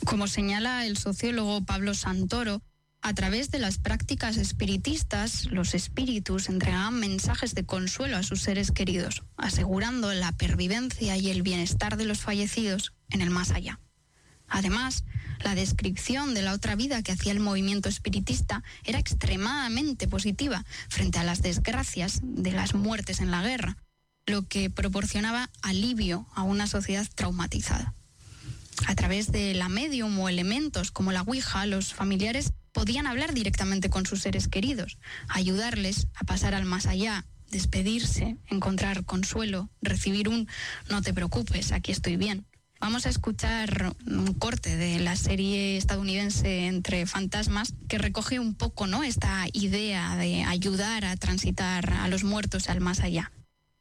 Como señala el sociólogo Pablo Santoro, a través de las prácticas espiritistas, los espíritus entregaban mensajes de consuelo a sus seres queridos, asegurando la pervivencia y el bienestar de los fallecidos en el más allá. Además, la descripción de la otra vida que hacía el movimiento espiritista era extremadamente positiva frente a las desgracias de las muertes en la guerra, lo que proporcionaba alivio a una sociedad traumatizada. A través de la médium o elementos como la Ouija, los familiares podían hablar directamente con sus seres queridos, ayudarles a pasar al más allá, despedirse, encontrar consuelo, recibir un "no te preocupes, aquí estoy bien". Vamos a escuchar un corte de la serie estadounidense Entre Fantasmas que recoge un poco, ¿no?, esta idea de ayudar a transitar a los muertos al más allá.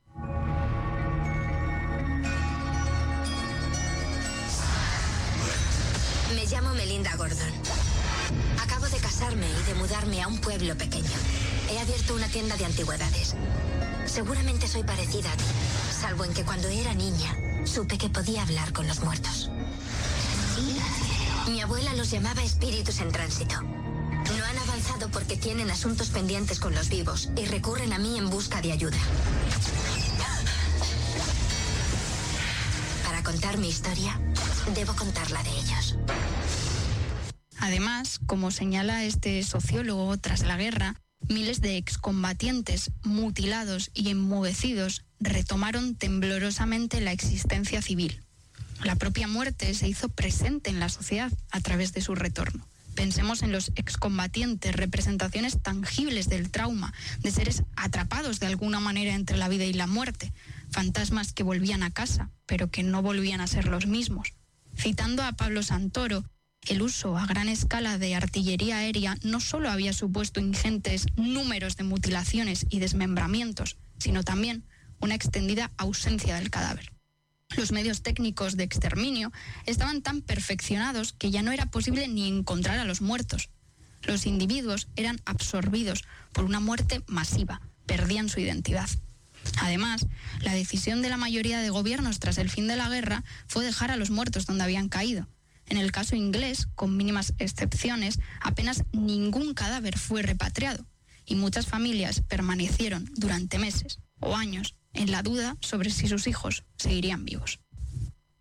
Me llamo Melinda Gordon. Acabo de casarme y de mudarme a un pueblo pequeño. He abierto una tienda de antigüedades. Seguramente soy parecida a ti, salvo en que cuando era niña supe que podía hablar con los muertos. Mi abuela los llamaba espíritus en tránsito. No han avanzado porque tienen asuntos pendientes con los vivos y recurren a mí en busca de ayuda. Para contar mi historia, debo contar la de ellos. Además, como señala este sociólogo, tras la guerra, miles de excombatientes mutilados y enmohecidos retomaron temblorosamente la existencia civil. La propia muerte se hizo presente en la sociedad a través de su retorno. Pensemos en los excombatientes, representaciones tangibles del trauma, de seres atrapados de alguna manera entre la vida y la muerte, fantasmas que volvían a casa, pero que no volvían a ser los mismos. Citando a Pablo Santoro, el uso a gran escala de artillería aérea no solo había supuesto ingentes números de mutilaciones y desmembramientos, sino también una extendida ausencia del cadáver. Los medios técnicos de exterminio estaban tan perfeccionados que ya no era posible ni encontrar a los muertos. Los individuos eran absorbidos por una muerte masiva, perdían su identidad. Además, la decisión de la mayoría de gobiernos tras el fin de la guerra fue dejar a los muertos donde habían caído. En el caso inglés, con mínimas excepciones, apenas ningún cadáver fue repatriado y muchas familias permanecieron durante meses o años en la duda sobre si sus hijos seguirían vivos.